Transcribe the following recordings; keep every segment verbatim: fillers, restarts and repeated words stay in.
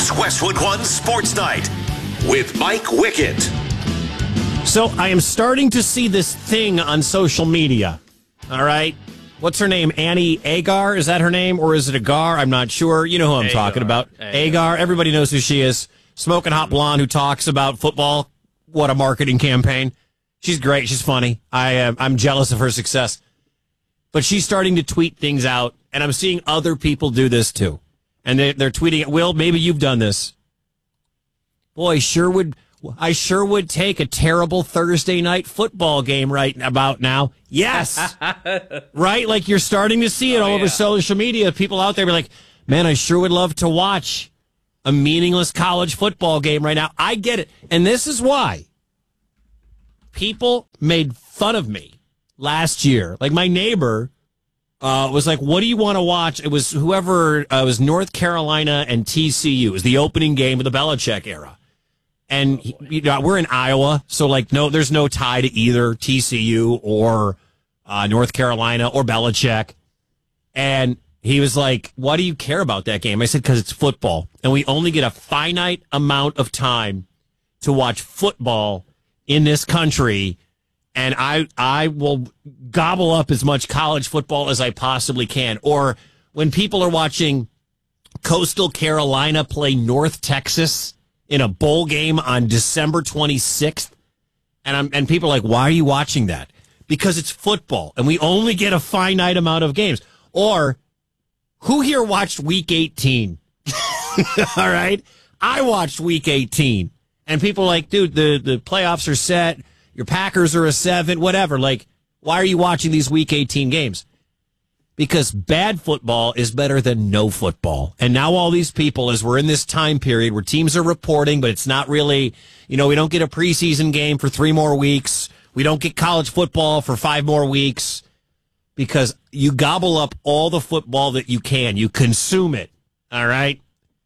It's Westwood One Sports Night with Mike Wickett. So I am starting to see this thing on social media. All right. What's her name? Annie Agar? Is that her name? Or is it Agar? I'm not sure. You know who I'm Agar. talking about. Agar. Agar. Everybody knows who she is. Smoking hot blonde who talks about football. What a marketing campaign. She's great. She's funny. I am, I'm jealous of her success. But she's starting to tweet things out, and I'm seeing other people do this too. And they, they're tweeting, Will, maybe you've done this. Boy, sure would... I sure would take a terrible Thursday night football game right about now. Yes. Right? Like you're starting to see it oh, all over yeah. social media. People out there be like, man, I sure would love to watch a meaningless college football game right now. I get it. And this is why people made fun of me last year. Like my neighbor uh, was like, what do you want to watch? It was whoever, uh, it was North Carolina and T C U. It was the opening game of the Belichick era. And he, you know, we're in Iowa, so like no, there's no tie to either T C U or uh, North Carolina or Belichick. And he was like, "Why do you care about that game?" I said, "Because it's football, and we only get a finite amount of time to watch football in this country, and I I will gobble up as much college football as I possibly can." Or when people are watching Coastal Carolina play North Texas in a bowl game on December twenty-sixth. And I'm, and people are like, why are you watching that? Because it's football and we only get a finite amount of games. Or who here watched week eighteen? All right. I watched week eighteen and people are like, dude, the, the playoffs are set. Your Packers are a seven, whatever. Like, why are you watching these week eighteen games? Because bad football is better than no football. And now all these people, as we're in this time period where teams are reporting, but it's not really, you know, we don't get a preseason game for three more weeks. We don't get college football for five more weeks because you gobble up all the football that you can. You consume it. All right.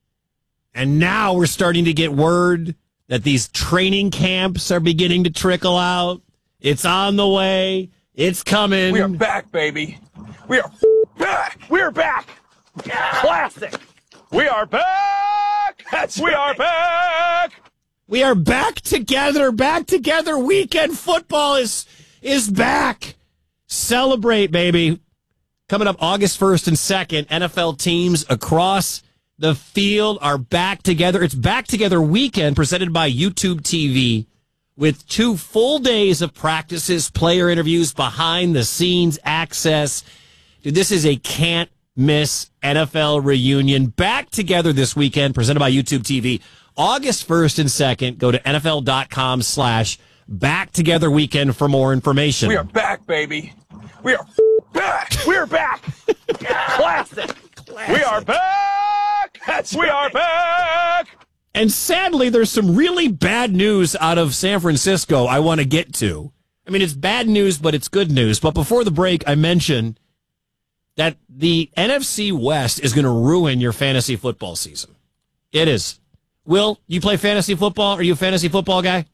And now we're starting to get word that these training camps are beginning to trickle out. It's on the way. It's coming. We are back, baby. We are back. We are back. Classic. We are back. That's we right. are back. We are back together. Back together. Weekend football is is back. Celebrate, baby. Coming up August first and second, N F L teams across the field are back together. It's Back Together Weekend presented by YouTube T V. With two full days of practices, player interviews, behind-the-scenes access. Dude, this is a can't-miss N F L reunion. Back together this weekend, presented by YouTube T V. August first and second, go to NFL.com slash Back Together Weekend for more information. We are back, baby. We are back. We are back. Classic. Classic. We are back. That's we right. are back. And sadly, there's some really bad news out of San Francisco I want to get to. I mean, it's bad news, but it's good news. But before the break, I mentioned that the N F C West is going to ruin your fantasy football season. It is. Will, you play fantasy football? Are you a fantasy football guy?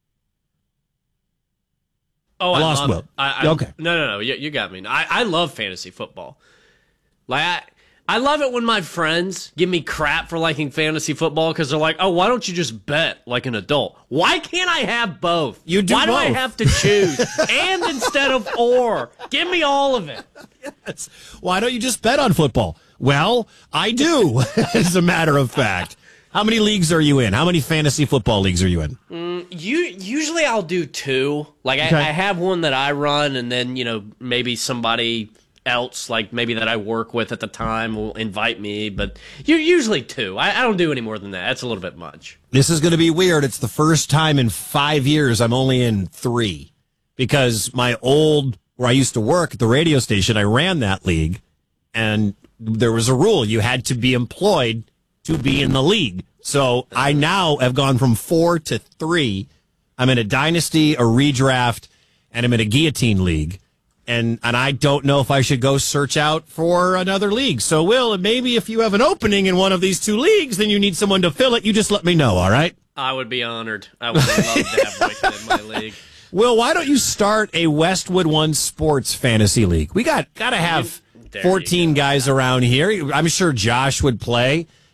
Oh, I, I lost love Will. it. I, I, okay. No, no, no. You, you got me. I, I love fantasy football. Like, I... I love it when my friends give me crap for liking fantasy football because they're like, oh, why don't you just bet like an adult? Why can't I have both? You do Why both. do I have to choose? And instead of or. Give me all of it. Yes. Why don't you just bet on football? Well, I do, as a matter of fact. How many leagues are you in? How many fantasy football leagues are you in? Mm, you, usually I'll do two. Like, okay. I, I have one that I run, and then, you know, maybe somebody else, like maybe that I work with at the time, will invite me, but you're usually two. I, I don't do any more than that. That's a little bit much. This is going to be weird. It's the first time in five years I'm only in three because my old, where I used to work at the radio station, I ran that league, and there was a rule. You had to be employed to be in the league. So I now have gone from four to three. I'm in a dynasty, a redraft, and I'm in a guillotine league. And and I don't know if I should go search out for another league. So, Will, maybe if you have an opening in one of these two leagues, then you need someone to fill it, you just let me know, all right? I would be honored. I would love to have Wicked in my league. Will, why don't you start a Westwood One Sports Fantasy League? We got got to have fourteen guys around here. I'm sure Josh would play.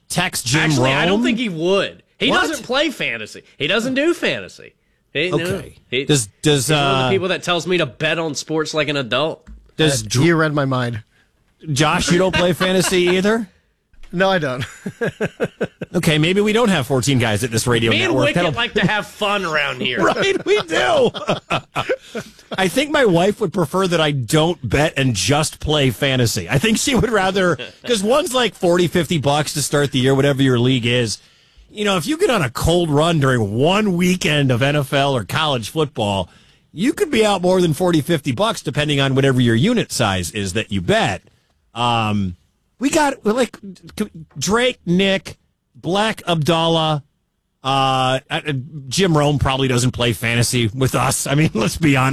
text Jim Actually, Rome? I don't think he would. He What? doesn't play fantasy. He doesn't do fantasy. He, no, Okay. he- Does does he's one of uh, the people that tells me to bet on sports like an adult. does Uh, Dr- you read my mind. Josh? You don't play fantasy either. No, I don't. Okay, maybe we don't have fourteen guys at this radio Me and network. Wicket That'll- like to have fun around here. Right, we do. I think my wife would prefer that I don't bet and just play fantasy. I think she would rather, because one's like forty, fifty bucks to start the year, whatever your league is. You know, if you get on a cold run during one weekend of N F L or college football, you could be out more than forty, fifty bucks depending on whatever your unit size is that you bet. Um, we got like Drake, Nick, Black Abdallah, uh, Jim Rome probably doesn't play fantasy with us. I mean, let's be honest.